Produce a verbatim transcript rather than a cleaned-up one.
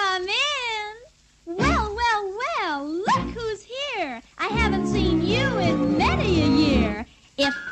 come in. Well, well, well, look who's here. I haven't seen you in many a year. If